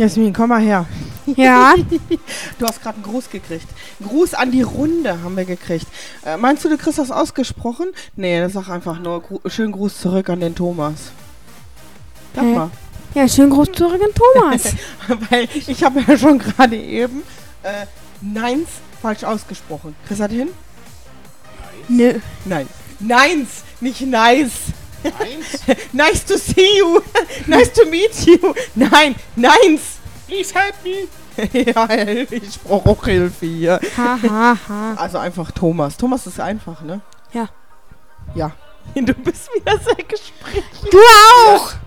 Jasmin, komm mal her. Ja. Du hast gerade einen Gruß gekriegt. Gruß an die Runde haben wir gekriegt. Meinst du kriegst das ausgesprochen? Nee, das sag einfach nur schönen Gruß zurück an den Thomas. Sag mal. Ja, schönen Gruß zurück an Thomas. Weil ich habe ja schon gerade eben Neins falsch ausgesprochen. Kriegst du das hin? Nö. Nein. Neins, nicht nice. Eins? Nice to see you. Nice to meet you. Nein, neins. Please help me. Ja, ich brauche auch Hilfe hier. Ha, ha, ha. Also einfach Thomas. Thomas ist einfach, ne? Ja. Ja. Du bist wieder sehr gesprächig. Du auch!